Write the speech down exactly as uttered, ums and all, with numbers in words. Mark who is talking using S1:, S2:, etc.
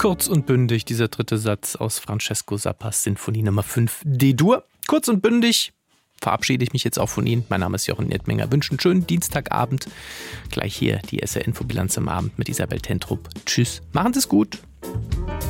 S1: Kurz und bündig, dieser dritte Satz aus Francesco Zappas Sinfonie Nummer fünf D-Dur. Kurz und bündig verabschiede ich mich jetzt auch von Ihnen. Mein Name ist Jochen Niedminger. Wünsche einen schönen Dienstagabend. Gleich hier die S R-Infobilanz am Abend mit Isabel Tentrup. Tschüss, machen Sie es gut.